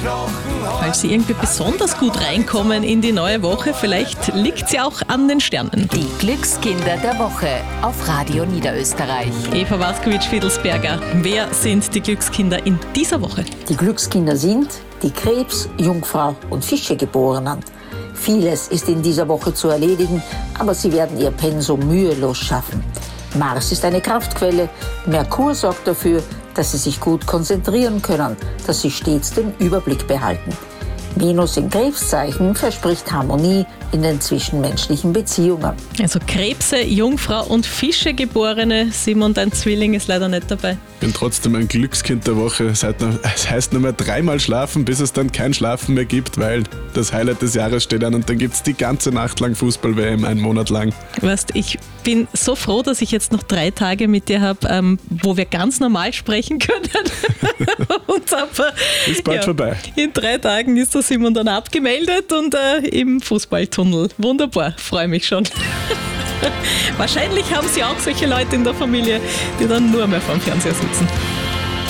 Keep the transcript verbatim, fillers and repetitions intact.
Falls Sie irgendwie besonders gut reinkommen in die neue Woche, vielleicht liegt es ja auch an den Sternen. Die Glückskinder der Woche auf Radio Niederösterreich. Eva Waskowitsch-Fiedelsberger, wer sind die Glückskinder in dieser Woche? Die Glückskinder sind die Krebs-, Jungfrau- und Fischegeborenen. Vieles ist in dieser Woche zu erledigen, aber sie werden ihr Pensum mühelos schaffen. Mars ist eine Kraftquelle, Merkur sorgt dafür, dass sie sich gut konzentrieren können, dass sie stets den Überblick behalten. Venus im Krebszeichen verspricht Harmonie in den zwischenmenschlichen Beziehungen. Also Krebse, Jungfrau und Fischegeborene. Simon, dein Zwilling ist leider nicht dabei. Ich bin trotzdem ein Glückskind der Woche. Es heißt nur mehr dreimal schlafen, bis es dann kein Schlafen mehr gibt, weil das Highlight des Jahres steht an und dann gibt es die ganze Nacht lang Fußball-W M, einen Monat lang. Weißt, ich bin so froh, dass ich jetzt noch drei Tage mit dir habe, ähm, wo wir ganz normal sprechen können. und aber, ist bald ja, vorbei. In drei Tagen ist der Simon dann abgemeldet und äh, im Fußballtunnel. Wunderbar, freue mich schon. Wahrscheinlich haben Sie auch solche Leute in der Familie, die dann nur mehr vorm Fernseher sitzen.